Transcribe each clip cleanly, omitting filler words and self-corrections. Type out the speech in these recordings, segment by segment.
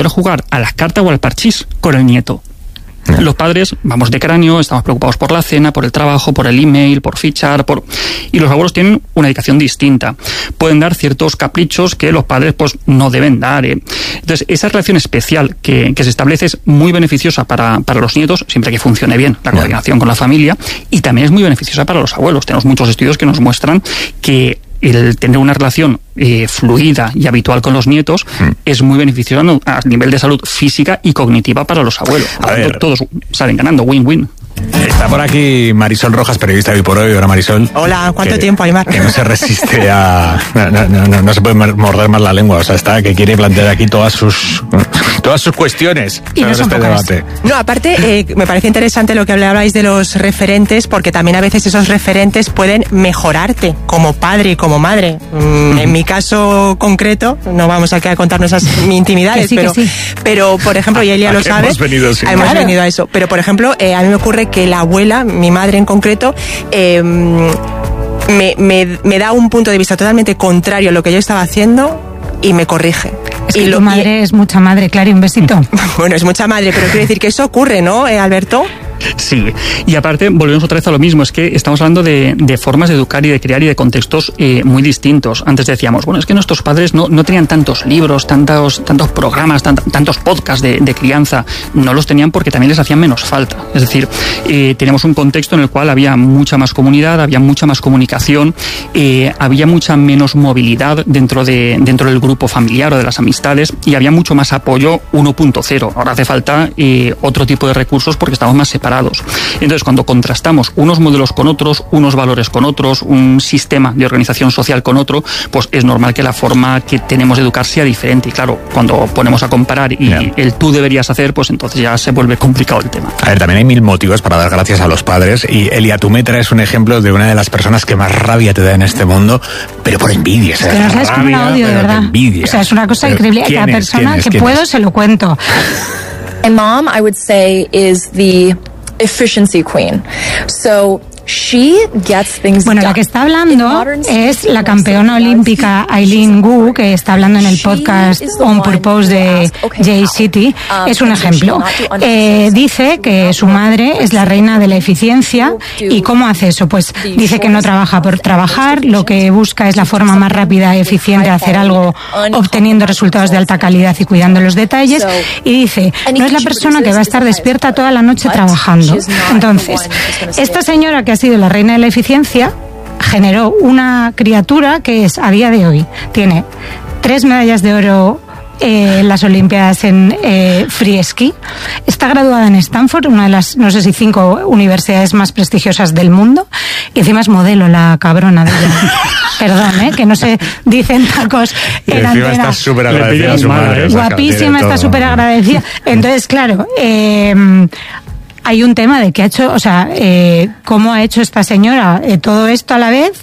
poder jugar a las cartas o al parchís con el nieto. Los padres vamos de cráneo, estamos preocupados por la cena, por el trabajo, por el email, por fichar, y los abuelos tienen una dedicación distinta. Pueden dar ciertos caprichos que los padres pues no deben dar. Entonces, esa relación especial que se establece es muy beneficiosa para los nietos, siempre que funcione bien la coordinación con la familia, y también es muy beneficiosa para los abuelos. Tenemos muchos estudios que nos muestran que el tener una relación fluida y habitual con los nietos es muy beneficioso a nivel de salud física y cognitiva para los abuelos. Todos salen ganando, win-win. Está por aquí Marisol Rojas, periodista de Hoy por Hoy. Hola, Marisol. Hola, ¿cuánto tiempo, Aymar? Que no se resiste a... No se puede morder más la lengua. O sea, está que quiere plantear aquí todas sus cuestiones. Y no son pocas. Debate. No, aparte, me parece interesante lo que hablabais de los referentes, porque también a veces esos referentes pueden mejorarte como padre y como madre. En mi caso concreto, no vamos aquí a contarnos mi intimidades, pero por ejemplo, y Elia lo sabe. Hemos venido a eso. Pero por ejemplo, a mí me ocurre que la abuela, mi madre en concreto, me da un punto de vista totalmente contrario a lo que yo estaba haciendo y me corrige. Es que tu madre es mucha madre, Clary, un besito. Bueno, es mucha madre, pero quiero decir que eso ocurre, ¿no, Alberto? Sí, y aparte volvemos otra vez a lo mismo, es que estamos hablando de formas de educar y de criar y de contextos muy distintos. Antes decíamos, bueno, es que nuestros padres no tenían tantos libros, tantos programas, tantos podcasts de crianza, no los tenían porque también les hacían menos falta. Es decir, teníamos un contexto en el cual había mucha más comunidad, había mucha más comunicación, había mucha menos movilidad dentro del grupo familiar o de las amistades, y había mucho más apoyo 1.0. Ahora hace falta otro tipo de recursos porque estamos más separados. Entonces, cuando contrastamos unos modelos con otros, unos valores con otros, un sistema de organización social con otro, pues es normal que la forma que tenemos de educar sea diferente. Y claro, cuando ponemos a comparar y el tú deberías hacer, pues entonces ya se vuelve complicado el tema. A ver, también hay mil motivos para dar gracias a los padres, y Elia, tú me traes un ejemplo de una de las personas que más rabia te da en este mundo, pero por envidia. Es que no sabes cómo la odio, de verdad. Envidia. O sea, es una cosa increíble. Cada persona que puedo se lo cuento. My mom, I would say, is the efficiency queen. So she gets things bueno, la que está hablando es la campeona olímpica Eileen Gu, que está hablando en el podcast On Purpose de Jay City. Es un ejemplo. Dice que su madre es la reina de la eficiencia. ¿Y cómo hace eso? Pues dice que no trabaja por trabajar, lo que busca es la forma más rápida y eficiente de hacer algo, obteniendo resultados de alta calidad y cuidando los detalles. Y dice, no es la persona que va a estar despierta toda la noche trabajando. Entonces, esta señora que ha sido la reina de la eficiencia generó una criatura que es, a día de hoy, tiene 3 medallas de oro en las Olimpiadas en free ski. Está graduada en Stanford, una de las, no sé si 5 universidades más prestigiosas del mundo, y encima es modelo, la cabrona de ella. Perdón, que no se dicen tacos en antena. Está súper agradecida a su madre. Guapísima, está súper agradecida. Entonces, claro, hay un tema de qué ha hecho, o sea, cómo ha hecho esta señora todo esto a la vez,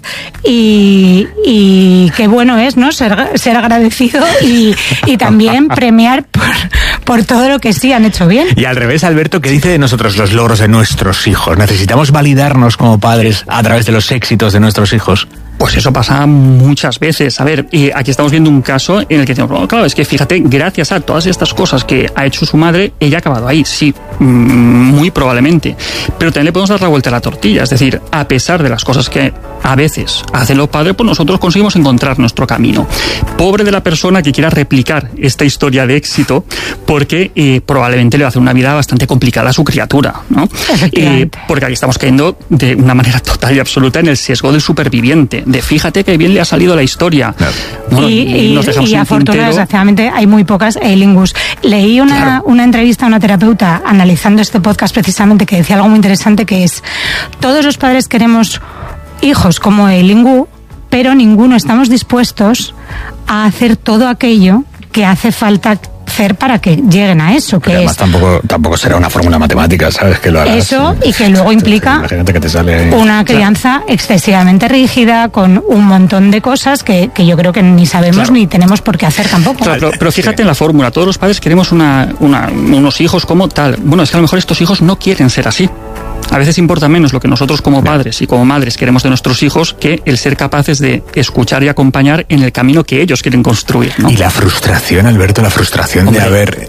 y qué bueno es, ¿no? Ser agradecido y también premiar por todo lo que sí han hecho bien. Y al revés, Alberto, ¿qué dice de nosotros los logros de nuestros hijos? ¿Necesitamos validarnos como padres a través de los éxitos de nuestros hijos? Pues eso pasa muchas veces. A ver, aquí estamos viendo un caso en el que decimos, bueno, claro, es que fíjate, gracias a todas estas cosas que ha hecho su madre, ella ha acabado ahí, sí, muy probablemente. Pero también le podemos dar la vuelta a la tortilla, es decir, a pesar de las cosas que a veces hacen los padres, pues nosotros conseguimos encontrar nuestro camino. Pobre de la persona que quiera replicar esta historia de éxito, porque probablemente le va a hacer una vida bastante complicada a su criatura, ¿no? Porque aquí estamos cayendo de una manera total y absoluta en el sesgo del superviviente. De fíjate que bien le ha salido la historia. Claro. Bueno, y a fortuna, desgraciadamente, hay muy pocas Eilingus. Leí una entrevista a una terapeuta analizando este podcast precisamente, que decía algo muy interesante, que es: todos los padres queremos hijos como Eilingu, pero ninguno estamos dispuestos a hacer todo aquello que hace falta hacer para que lleguen a eso, que además tampoco será una fórmula matemática, ¿sabes? Que lo harás. Eso, y que luego implica que te sale una crianza excesivamente rígida, con un montón de cosas que yo creo que ni sabemos ni tenemos por qué hacer tampoco. Claro, pero fíjate en la fórmula, todos los padres queremos unos hijos como tal. Bueno, es que a lo mejor estos hijos no quieren ser así. A veces importa menos lo que nosotros como padres y como madres queremos de nuestros hijos que el ser capaces de escuchar y acompañar en el camino que ellos quieren construir, ¿no? Y la frustración, Alberto, de haber